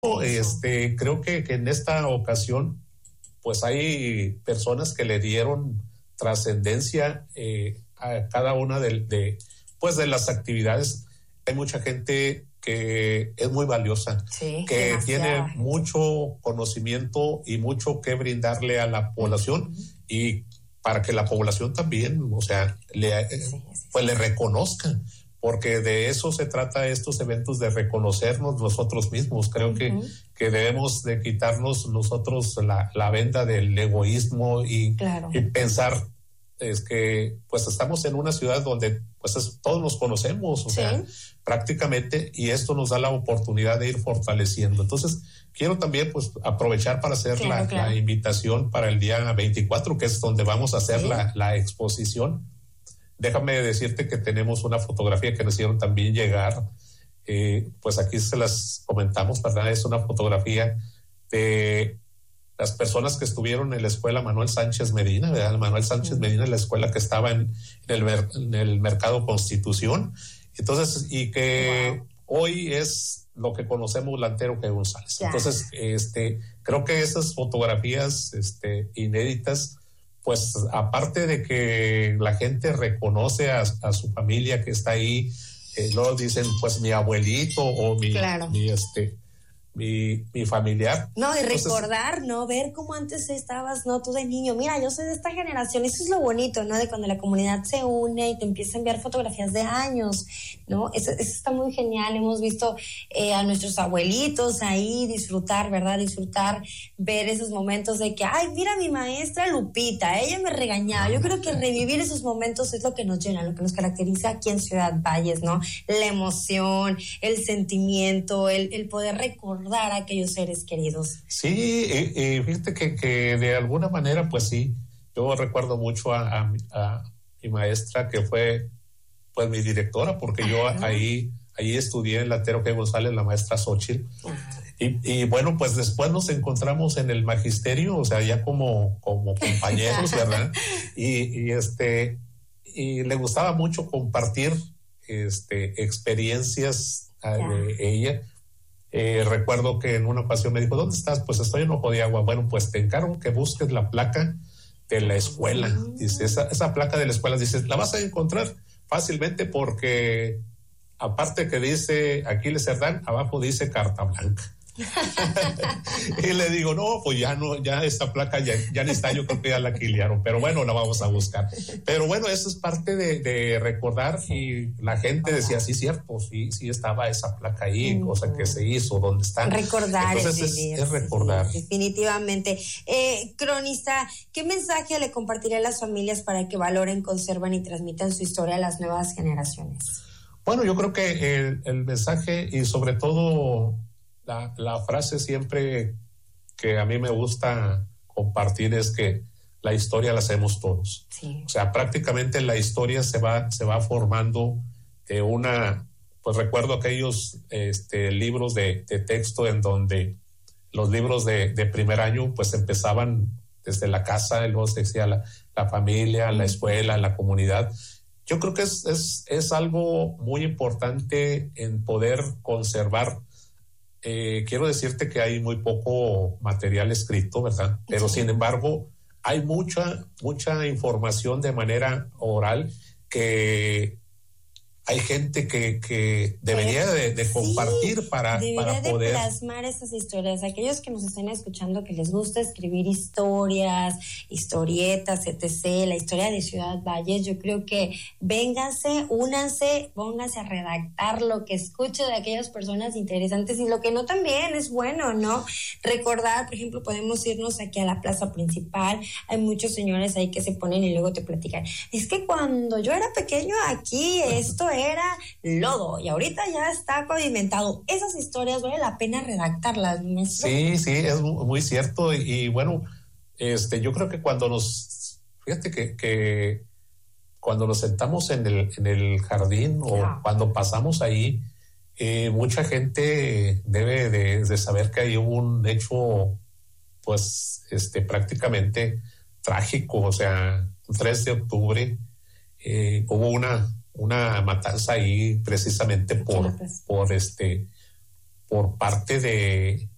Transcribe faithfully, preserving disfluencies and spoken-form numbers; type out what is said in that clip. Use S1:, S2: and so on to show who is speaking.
S1: Este, creo que, que en esta ocasión, pues hay personas que le dieron trascendencia eh, a cada una de, de, pues de las actividades. Hay mucha gente que es muy valiosa,
S2: sí,
S1: que tiene
S2: gente.
S1: mucho conocimiento y mucho que brindarle a la población, uh-huh. y para que la población también, o sea, le, sí, sí, pues sí. le reconozca, porque de eso se trata estos eventos, de reconocernos nosotros mismos. Creo uh-huh. que, que debemos de quitarnos nosotros la, la venda del egoísmo y,
S2: claro.
S1: y pensar es que pues estamos en una ciudad donde pues es, todos nos conocemos, o
S2: sí.
S1: sea, prácticamente, y esto nos da la oportunidad de ir fortaleciendo. Entonces, quiero también pues aprovechar para hacer
S2: claro,
S1: la,
S2: claro.
S1: la invitación para el día veinticuatro, que es donde vamos a hacer
S2: sí.
S1: la, la exposición. Déjame decirte que tenemos una fotografía que nos hicieron también llegar, eh, pues aquí se las comentamos, ¿verdad? Es una fotografía de las personas que estuvieron en la escuela Manuel Sánchez Medina, ¿verdad? Manuel Sánchez Medina es la escuela que estaba en, en, el, en el Mercado Constitución, entonces, y que wow. hoy es lo que conocemos la Antero G. González. Yeah. Entonces, este, creo que esas fotografías este, inéditas, pues aparte de que la gente reconoce a, a su familia que está ahí, eh, luego dicen, pues mi abuelito o mi,
S2: claro.
S1: mi este, Mi, mi familiar.
S2: No, y recordar, Entonces, ¿no? Ver cómo antes estabas, ¿no? Tú de niño, mira, yo soy de esta generación, eso es lo bonito, ¿no? De cuando la comunidad se une y te empieza a enviar fotografías de años, ¿no? Eso, eso está muy genial, hemos visto eh, a nuestros abuelitos ahí disfrutar, ¿verdad? Disfrutar, ver esos momentos de que, ay, mira mi maestra Lupita, ella me regañaba. Yo creo que revivir esos momentos es lo que nos llena, lo que nos caracteriza aquí en Ciudad Valles, ¿no? La emoción, el sentimiento, el, el poder recordar a aquellos seres queridos.
S1: Sí, eh, eh, fíjate que, que de alguna manera, pues sí, yo recuerdo mucho a, a, a mi maestra, que fue pues mi directora, porque yo Ajá. ahí, ahí estudié en la Antero G. González, la maestra Xochitl. Y, y bueno, pues después nos encontramos en el magisterio, o sea, ya como, como compañeros, ¿verdad? Y, y este, y le gustaba mucho compartir este, experiencias ya. de ella. Eh, recuerdo que en una ocasión me dijo, ¿dónde estás? Pues estoy en Ojo de Agua. Bueno, pues te encargo que busques la placa de la escuela. Dice, esa, esa placa de la escuela, dice, la vas a encontrar fácilmente porque aparte que dice Aquiles Cerdán, abajo dice Carta Blanca. Y le digo, no, pues ya no, ya esta placa ya, ya ni está, yo creo que ya la alquilaron, pero bueno, la vamos a buscar. Pero bueno, eso es parte de, de recordar, y la gente decía, sí, cierto, sí, sí estaba esa placa ahí, uh-huh. cosa que se hizo, ¿dónde está?
S2: Recordar.
S1: Entonces es, vivir, es recordar.
S2: Sí, definitivamente. Eh, cronista, ¿qué mensaje le compartiría a las familias para que valoren, conservan y transmitan su historia a las nuevas generaciones?
S1: Bueno, yo creo que el, el mensaje, y sobre todo La, la frase siempre que a mí me gusta compartir, es que la historia la hacemos todos.
S2: Sí.
S1: O sea, prácticamente la historia se va, se va formando de una, pues recuerdo aquellos este, libros de, de texto en donde los libros de, de primer año pues empezaban desde la casa, y luego se decía la, la familia, la escuela, la comunidad. Yo creo que es, es, es algo muy importante en poder conservar. Eh, quiero decirte que hay muy poco material escrito, ¿verdad? Pero sí. Sin embargo, hay mucha, mucha información de manera oral que hay gente que, que debería de, de compartir
S2: sí,
S1: para, para poder
S2: de plasmar esas historias. Aquellos que nos estén escuchando, que les gusta escribir historias, historietas, etcétera, la historia de Ciudad Valles, yo creo que vénganse, únanse, pónganse a redactar lo que escuche de aquellas personas interesantes, y lo que no también es bueno, ¿no? Recordar, por ejemplo, podemos irnos aquí a la plaza principal, hay muchos señores ahí que se ponen y luego te platican, es que cuando yo era pequeño aquí esto era lodo y ahorita ya está pavimentado. Esas historias vale la pena redactarlas, maestro.
S1: Sí, sí, es muy cierto. Y, y bueno, este, yo creo que cuando nos, fíjate que, que cuando nos sentamos en el, en el jardín o yeah. cuando pasamos ahí, eh, mucha gente debe de, de saber que hay un hecho, pues, este, prácticamente trágico. O sea, el tres de octubre eh, hubo una una matanza ahí precisamente por, por este, por parte de